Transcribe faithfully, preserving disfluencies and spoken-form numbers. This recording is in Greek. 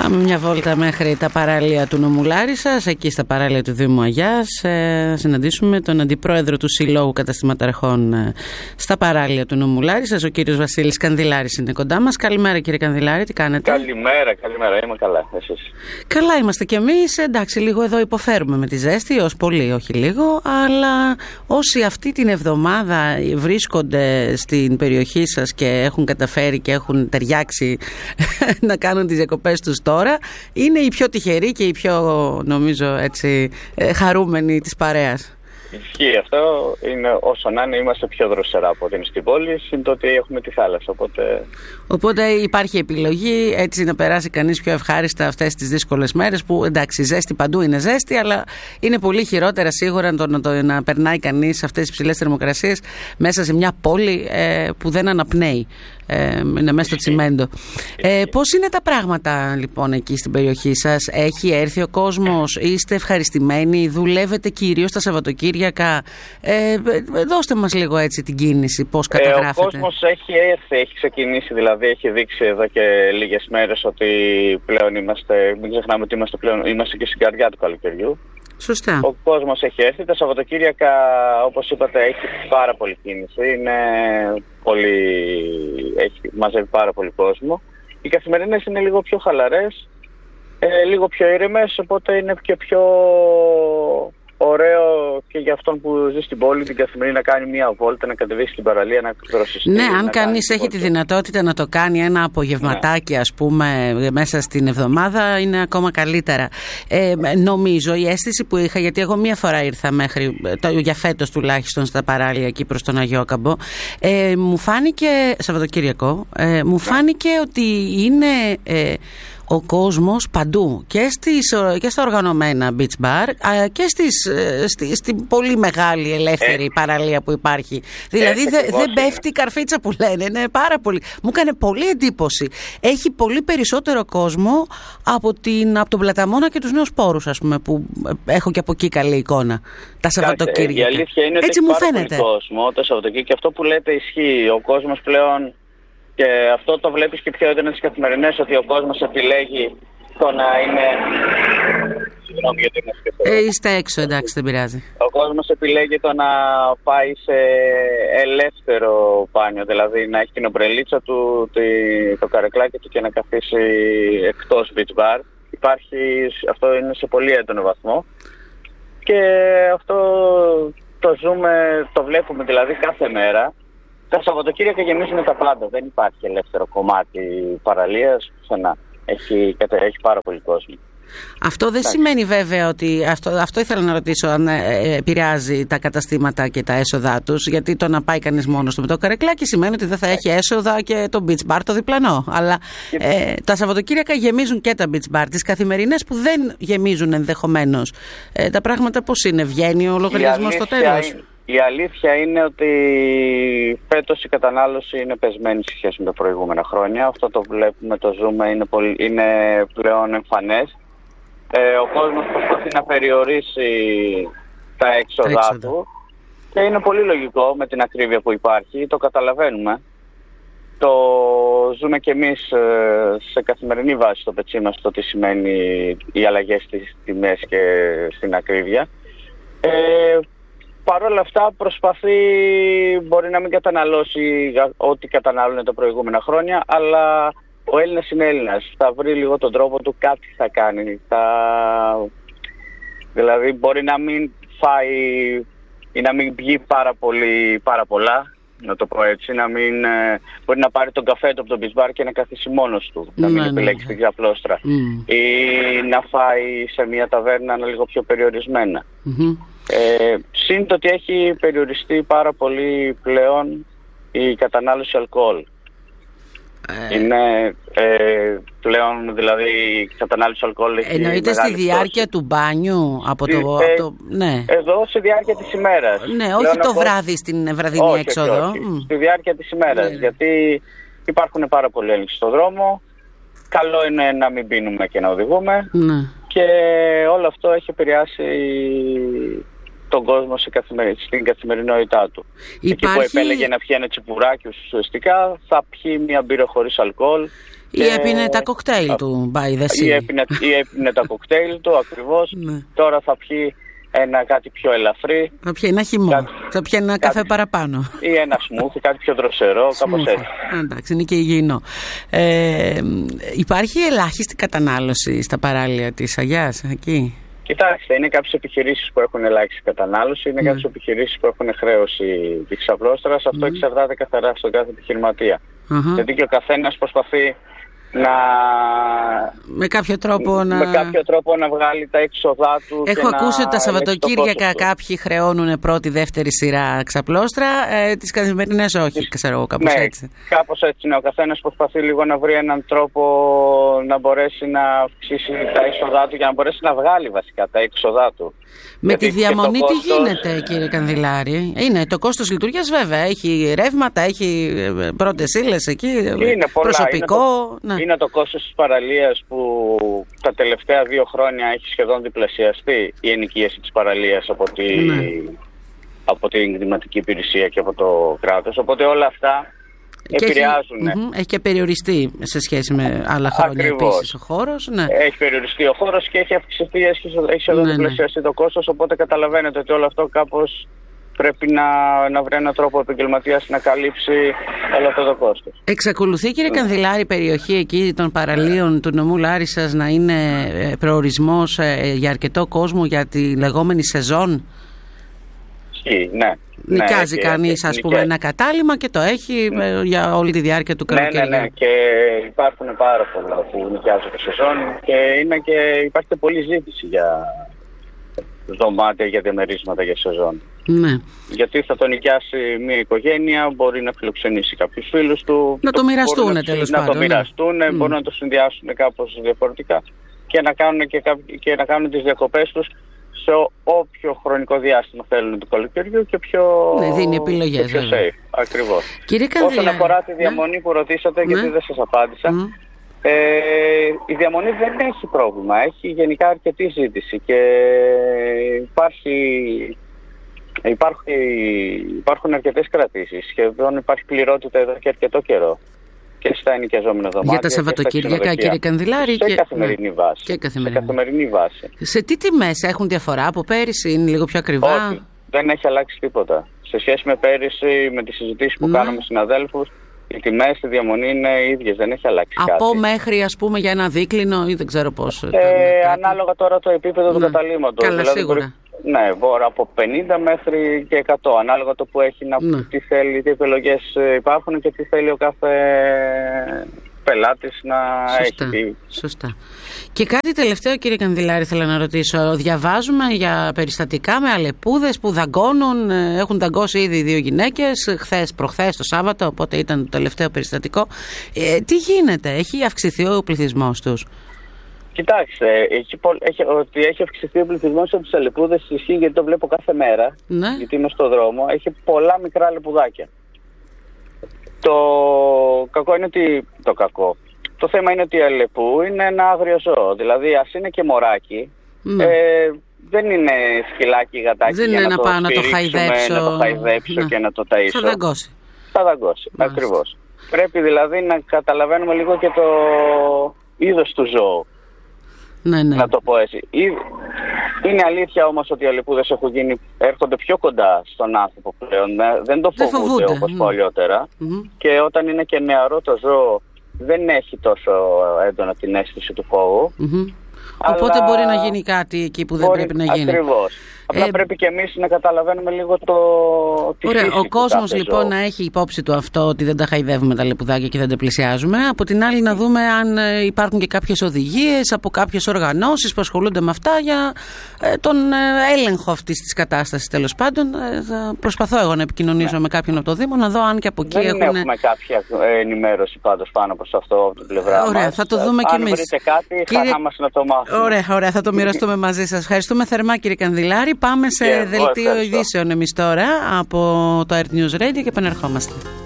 Πάμε μια βόλτα μέχρι τα παράλια του νομού Λάρισσας, εκεί στα παράλια του Δήμου Αγιάς. Ε, συναντήσουμε τον Αντιπρόεδρο του Συλλόγου Καταστηματαρχών ε, στα παράλια του νομού Λάρισσας, ο κύριος Βασίλης Κανδυλάρης είναι κοντά μας. Καλημέρα κύριε Κανδυλάρη, τι κάνετε? Καλημέρα, καλημέρα, είμαι καλά, εσείς? Καλά είμαστε κι εμείς, εντάξει λίγο εδώ υποφέρουμε με τη ζέστη, ως πολύ όχι λίγο, αλλά όσοι αυτή την εβδομάδα βρίσκονται στην περιοχή σας και έχουν καταφέρει και έχουν ταιριάξει να κάνουν τις διακοπές τους τώρα, είναι οι πιο τυχεροί και οι πιο, νομίζω, έτσι, χαρούμενοι της παρέας. Ισχύει αυτό, είναι όσο να είναι, είμαστε πιο δροσερά από ότι είναι στην πόλη, είναι το ότι έχουμε τη θάλασσα, οπότε... Οπότε υπάρχει επιλογή έτσι να περάσει κανείς πιο ευχάριστα αυτές τις δύσκολες μέρες που, εντάξει, ζέστη παντού είναι ζέστη, αλλά είναι πολύ χειρότερα σίγουρα το, το, να περνάει κανείς αυτές τις ψηλές θερμοκρασίες μέσα σε μια πόλη ε, που δεν αναπνέει. Ε, είναι μέσα στο τσιμέντο. Ε, πώς είναι τα πράγματα λοιπόν εκεί στην περιοχή σας? Έχει έρθει ο κόσμος? Είστε ευχαριστημένοι? Δουλεύετε κυρίως τα Σαββατοκύριακα? Ε, δώστε μας λίγο έτσι την κίνηση, πώς καταγράφετε. Ε, ο κόσμος έχει έρθει, έχει ξεκινήσει, δηλαδή έχει δείξει εδώ και λίγες μέρες ότι πλέον είμαστε, μην ξεχνάμε ότι είμαστε, πλέον, είμαστε και στην καρδιά του καλοκαιριού. Σωστά. Ο κόσμος έχει έρθει. Τα Σαββατοκύριακα, όπως είπατε, έχει πάρα πολύ κίνηση. Είναι πολύ... έχει μαζεύει πάρα πολύ κόσμο. Οι καθημερινές είναι λίγο πιο χαλαρές, ε, λίγο πιο ήρεμες, οπότε είναι και πιο ωραίο και για αυτόν που ζει στην πόλη την καθημερινή να κάνει μια βόλτα, να κατεβεί στην παραλία, να δροσιστεί. Ναι, αν κανείς έχει τη δυνατότητα να το κάνει ένα απογευματάκι, ναι, ας πούμε, μέσα στην εβδομάδα, είναι ακόμα καλύτερα. Ε, νομίζω η αίσθηση που είχα, γιατί εγώ μία φορά ήρθα μέχρι, το, για φέτος τουλάχιστον, στα παράλια εκεί προς τον Αγιόκαμπο, ε, μου φάνηκε, Σαββατοκύριακο, ε, μου φάνηκε ότι είναι... Ε, ο κόσμος παντού και, στις, και στα οργανωμένα beach bar και στις, στη, στην πολύ μεγάλη ελεύθερη ε, παραλία που υπάρχει. Δηλαδή δεν δε πέφτει η καρφίτσα που λένε. Είναι πάρα πολύ. Μου έκανε πολύ εντύπωση. Έχει πολύ περισσότερο κόσμο από, την, από τον Πλαταμόνα και τους Νέους Πόρους, ας πούμε, που έχω και από εκεί καλή εικόνα. Τα Σαββατοκύριακα. Η αλήθεια είναι έτσι ότι μου πάρα φαίνεται. Πολύ κόσμο το Σαββατοκύριακο, και αυτό που λέτε ισχύει. Ο κόσμος πλέον. Και αυτό το βλέπεις και πιο έντονα στις καθημερινές, ότι ο κόσμος επιλέγει το να είναι... Συγγνώμη γιατί είναι σκεφτό. Ε, είστε έξω, εντάξει, δεν πειράζει. Ο κόσμος επιλέγει το να πάει σε ελεύθερο μπάνιο, δηλαδή να έχει την ομπρελίτσα του, το καρεκλάκι του και να καθίσει εκτός beach bar. Υπάρχει, αυτό είναι σε πολύ έντονο βαθμό. Και αυτό το ζούμε, το βλέπουμε δηλαδή κάθε μέρα. Τα Σαββατοκύριακα γεμίζουν τα πάντα. Δεν υπάρχει ελεύθερο κομμάτι παραλίας πουθενά. Έχει, έχει πάρα πολύ κόσμο. Αυτό δεν Άχι. σημαίνει βέβαια ότι. Αυτό, αυτό ήθελα να ρωτήσω, αν ε, επηρεάζει τα καταστήματα και τα έσοδά τους. Γιατί το να πάει κανείς μόνος του με το καρεκλάκι σημαίνει ότι δεν θα έχει έσοδα και το beach bar το διπλανό. Αλλά ε, τα Σαββατοκύριακα γεμίζουν και τα beach bar. Τις καθημερινές που δεν γεμίζουν ενδεχομένως. Ε, τα πράγματα πώς είναι? Βγαίνει ο λογαριασμός στο τέλος? Είναι... Η αλήθεια είναι ότι φέτος η κατανάλωση είναι πεσμένη σε σχέση με τα προηγούμενα χρόνια. Αυτό το βλέπουμε, το ζούμε, είναι, πολύ, είναι πλέον εμφανές. Ε, ο κόσμος προσπαθεί να περιορίσει τα έξοδά του και είναι πολύ λογικό με την ακρίβεια που υπάρχει, το καταλαβαίνουμε. Το ζούμε και εμείς σε καθημερινή βάση στο πετσί μας το τι σημαίνει οι αλλαγές στις τιμές και στην ακρίβεια. Ε, Παρ' όλα αυτά προσπαθεί, μπορεί να μην καταναλώσει ό,τι κατανάλωνε τα προηγούμενα χρόνια, αλλά ο Έλληνας είναι Έλληνας. Θα βρει λίγο τον τρόπο του, κάτι θα κάνει. Θα... Δηλαδή μπορεί να μην φάει ή να μην πιει πάρα, πολύ, πάρα πολλά, να το πω έτσι, να μην, μπορεί να πάρει τον καφέ του από τον beach bar και να καθίσει μόνος του, να μην ναι, επιλέξει την ξαπλώστρα. Mm. Ή να φάει σε μια ταβέρνα λίγο πιο περιορισμένα. Mm-hmm. Ε, συν το ότι έχει περιοριστεί πάρα πολύ πλέον η κατανάλωση αλκοόλ. Ε... Είναι ε, πλέον δηλαδή η κατανάλωση αλκοόλ έχει εννοείται στη διάρκεια του μπάνιου από το, ε, από το, ναι. Εδώ στη διάρκεια της ημέρας. Ναι, όχι πλέον το από... βράδυ στην βραδινή όχι, έξοδο. Όχι, όχι. Mm. Στη διάρκεια της ημέρας, ναι, γιατί υπάρχουν πάρα πολλοί έλεγχοι στον δρόμο. Καλό είναι να μην πίνουμε και να οδηγούμε. Ναι. Και όλο αυτό έχει επηρεάσει τον κόσμο σε καθημερι... στην καθημερινότητά του. Υπάρχει... Εκεί που επέλεγε να πιει ένα τσιπουράκι ουσιαστικά, θα πιει μια μπύρα χωρίς αλκοόλ. Ή και... έπινε τα κοκτέιλ α... του, by the sea. Ή έπινε, ή έπινε τα κοκτέιλ του, ακριβώς. Ναι. Τώρα θα πιει ένα κάτι πιο ελαφρύ. Θα πιει ένα χυμό, κάτι... θα πιει ένα κάτι... καφέ παραπάνω. Ή ένα σμούθι, κάτι πιο δροσερό, κάπως έτσι. Εντάξει, είναι και υγιεινό. Ε, υπάρχει ελάχιστη κατανάλωση στα παράλια της Αγιάς, εκεί? Κοιτάξτε, είναι κάποιες επιχειρήσεις που έχουν ελάχιστη κατανάλωση, είναι mm. κάποιες επιχειρήσεις που έχουν χρέωση της ξαπλώστρας. Αυτό mm. εξαρτάται καθαρά στον κάθε επιχειρηματία. Mm-hmm. Γιατί και ο καθένας προσπαθεί να... Με κάποιο τρόπο να... με κάποιο τρόπο να βγάλει τα έξοδά του. Έχω και ακούσει ότι τα Σαββατοκύριακα κάποιοι χρεώνουν πρώτη, δεύτερη σειρά ξαπλώστρα, ε, τις καθημερινές όχι, τις... ξέρω εγώ, κάπως ναι, έτσι. Κάπως έτσι, ναι. Ο καθένας προσπαθεί λίγο να βρει έναν τρόπο να μπορέσει να αυξήσει τα έξοδά του για να μπορέσει να βγάλει βασικά τα έξοδά του. Με τη διαμονή τι κόστος... γίνεται, κύριε Κανδυλάρη? Είναι το κόστος λειτουργίας, βέβαια. Έχει ρεύματα, έχει πρώτες ύλες εκεί, είναι πολλά, προσωπικό. Είναι το, ναι. είναι το κόστος της παραλίας που τα τελευταία δύο χρόνια έχει σχεδόν διπλασιαστεί η ενοικίαση της παραλίας από, τη, ναι. από την κτηματική υπηρεσία και από το κράτος. Οπότε όλα αυτά και επηρεάζουν. Έχει, έχει και περιοριστεί σε σχέση με άλλα χρόνια επίσης ο χώρος. Ναι. Έχει περιοριστεί ο χώρος και έχει αυξηθεί, έχει, έχει εδώ ναι, διπλασιαστεί ναι. το κόστος, οπότε καταλαβαίνετε ότι όλο αυτό κάπως πρέπει να, να βρει έναν τρόπο ο επαγγελματίας να καλύψει όλο αυτό το κόστος. Εξακολουθεί, κύριε mm. Κανδυλάρη, η περιοχή εκεί των παραλίων του νομού Λάρισσας να είναι προορισμός για αρκετό κόσμο για τη λεγόμενη σεζόν? Ναι. Νοικιάζει ναι, κανείς ας πούμε ένα κατάλημα και το έχει ναι. για όλη τη διάρκεια του καλοκαιριού. Ναι, ναι, ναι. Και υπάρχουν πάρα πολλά που νοικιάζουν τη σεζόν και, είναι και υπάρχει και πολλή ζήτηση για δωμάτια, για διαμερίσματα για σεζόν. Ναι. Γιατί θα το νοικιάσει μια οικογένεια, μπορεί να φιλοξενήσει κάποιους φίλους του. Να το μοιραστούν τέλος πάντων. Να το μοιραστούν, ναι. μπορούν να το συνδυάσουν κάπως διαφορετικά. Και να κάνουν, και, και να κάνουν τις διακοπές τους σε όποιο χρονικό διάστημα θέλουν του καλοκαιριού και πιο, ναι, δίνει επιλογές, πιο safe. Ακριβώς. Όσον αφορά τη διαμονή ναι. που ρωτήσατε, γιατί ναι. δεν σας απάντησα, mm. ε, η διαμονή δεν έχει πρόβλημα. Έχει γενικά αρκετή ζήτηση και υπάρχει, υπάρχει, υπάρχουν αρκετές κρατήσεις. Σχεδόν υπάρχει πληρότητα εδώ και αρκετό καιρό. Και στα ενοικιαζόμενα δωμάτια. Για τα Σαββατοκύριακα, κύριε Κανδυλάρη. Σε και... καθημερινή ναι. βάση. Και καθημερινή. Σε καθημερινή βάση. Σε τι τιμές έχουν διαφορά από πέρυσι, είναι λίγο πιο ακριβά? Όχι, δεν έχει αλλάξει τίποτα. Σε σχέση με πέρυσι, με τις συζητήσεις που ναι. κάναμε με συναδέλφους, οι τιμές στη διαμονή είναι ίδιες, δεν έχει αλλάξει από κάτι. Από μέχρι, ας πούμε, για ένα δίκλινο ή δεν ξέρω πώς. Ε, ανάλογα τώρα το επίπεδο ναι. του καταλήμματος. Καλά, δηλαδή, σίγουρα. Μπορεί... Ναι, μπορεί από πενήντα μέχρι και εκατό, ανάλογα το που έχει να ναι. τι θέλει, τι επιλογές υπάρχουν και τι θέλει ο κάθε πελάτης να Σωστά. έχει. Σωστά. Και κάτι τελευταίο, κύριε Κανδυλάρη, θέλω να ρωτήσω. Διαβάζουμε για περιστατικά με αλεπούδες που δαγκώνουν, έχουν δαγκώσει ήδη δύο γυναίκες, χθες, προχθές, το Σάββατο, οπότε ήταν το τελευταίο περιστατικό. Ε, τι γίνεται, έχει αυξηθεί ο πληθυσμός τους? Κοιτάξτε, έχει, έχει, ότι έχει αυξηθεί ο πληθυσμός από τις αλεπούδες ισχύει, γιατί το βλέπω κάθε μέρα, ναι. γιατί είμαι στο δρόμο, έχει πολλά μικρά αλεπουδάκια. Το κακό είναι ότι... Το κακό. Το θέμα είναι ότι η αλεπού είναι ένα άγριο ζώο, δηλαδή ας είναι και μωράκι, ναι. ε, δεν είναι σκυλάκι ή γατάκι δεν για είναι να, να, το να το χαϊδέψω, να το χαϊδέψω ναι. και να το ταΐσω. Θα δαγκώσει. Θα δαγκώσει, ακριβώς. Πρέπει δηλαδή να καταλαβαίνουμε λίγο και το είδος του ζώου. Ναι, ναι. Να το πω έτσι. Είναι αλήθεια όμως ότι οι αλεπούδες έχουν γίνει, έρχονται πιο κοντά στον άνθρωπο πλέον. Δεν το φοβούνται, φοβούνται. όπως mm. παλιότερα. Mm-hmm. Και όταν είναι και νεαρό το ζώο δεν έχει τόσο έντονα την αίσθηση του φόβου. Mm-hmm. Οπότε αλλά... μπορεί να γίνει κάτι εκεί που δεν μπορεί, πρέπει να γίνει. Ακριβώς. Απλά ε... πρέπει και εμείς να καταλαβαίνουμε λίγο το... τη Ωραία, φύση ο κόσμος λοιπόν ζώο. Να έχει υπόψη του αυτό ότι δεν τα χαϊδεύουμε τα λεπουδάκια και δεν τα πλησιάζουμε. Από την άλλη να δούμε αν υπάρχουν και κάποιες οδηγίες από κάποιες οργανώσεις που ασχολούνται με αυτά για ε, τον ε, έλεγχο αυτής της κατάστασης τέλος πάντων. Ε, θα προσπαθώ εγώ να επικοινωνήσω ναι. με κάποιον από το Δήμο να δω αν και από εκεί δεν έχουν... Δεν έχουμε κάποια ενημέρωση πάντως πάνω προς αυτό από την πλευρά ωραία, μας. Θα το δούμε κι εμείς. Αν βρείτε κάτι, κύριε... χαρά μας να το μάθουμε. Ωραία, ωραία, θα το μοιραστούμε μαζί σας. Ευχαριστούμε θερμά, κύριε Κανδυλάρη. Πάμε σε yeah, δελτίο ειδήσεων εμείς τώρα από το Earth News Radio και επανερχόμαστε.